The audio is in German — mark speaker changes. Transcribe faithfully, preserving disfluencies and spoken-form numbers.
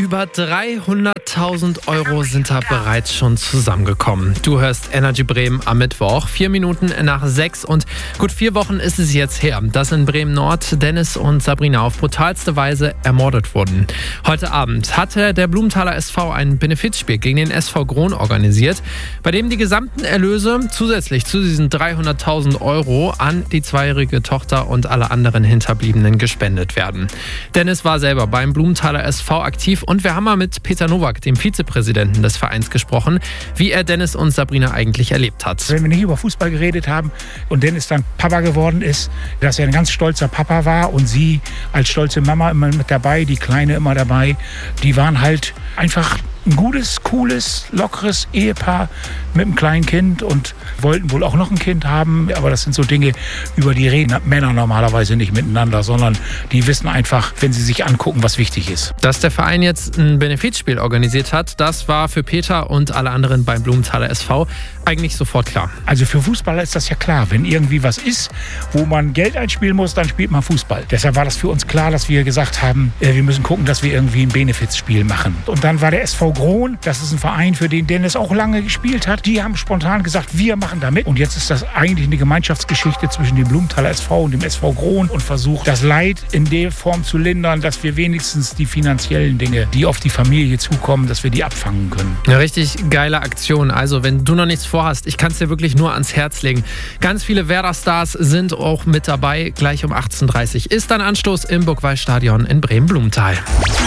Speaker 1: Über dreihunderttausend Euro sind da bereits schon zusammengekommen. Du hörst Energy Bremen am Mittwoch, vier Minuten nach sechs und gut vier Wochen ist es jetzt her, dass in Bremen-Nord Dennis und Sabrina auf brutalste Weise ermordet wurden. Heute Abend hatte der Blumenthaler S V ein Benefizspiel gegen den S V Grohn organisiert, bei dem die gesamten Erlöse zusätzlich zu diesen dreihunderttausend Euro an die zweijährige Tochter und alle anderen Hinterbliebenen gespendet werden. Dennis war selber beim Blumenthaler S V aktiv und wir haben mal mit Peter Nowak, dem Vizepräsidenten des Vereins, gesprochen, wie er Dennis und Sabrina eigentlich erlebt hat.
Speaker 2: Wenn wir nicht über Fußball geredet haben und Dennis dann Papa geworden ist, dass er ein ganz stolzer Papa war und sie als stolze Mama immer mit dabei, die Kleine immer dabei, die waren halt einfach ein gutes, cooles, lockeres Ehepaar mit einem kleinen Kind und wollten wohl auch noch ein Kind haben. Aber das sind so Dinge, über die reden Männer normalerweise nicht miteinander, sondern die wissen einfach, wenn sie sich angucken, was wichtig ist.
Speaker 1: Dass der Verein jetzt ein Benefizspiel organisiert hat, das war für Peter und alle anderen beim Blumenthaler S V eigentlich sofort klar.
Speaker 2: Also für Fußballer ist das ja klar. Wenn irgendwie was ist, wo man Geld einspielen muss, dann spielt man Fußball. Deshalb war das für uns klar, dass wir gesagt haben, wir müssen gucken, dass wir irgendwie ein Benefizspiel machen. Und dann war der S V Grohn, das ist ein Verein, für den Dennis auch lange gespielt hat. Die haben spontan gesagt, wir machen da mit. Und jetzt ist das eigentlich eine Gemeinschaftsgeschichte zwischen dem Blumenthaler S V und dem S V Grohn und versucht, das Leid in der Form zu lindern, dass wir wenigstens die finanziellen Dinge, die auf die Familie zukommen, dass wir die abfangen können.
Speaker 1: Eine richtig geile Aktion. Also wenn du noch nichts vorhast, ich kann es dir wirklich nur ans Herz legen. Ganz viele Werder-Stars sind auch mit dabei. Gleich um achtzehn Uhr dreißig ist dann Anstoß im Burgwall-Stadion in Bremen-Blumenthal.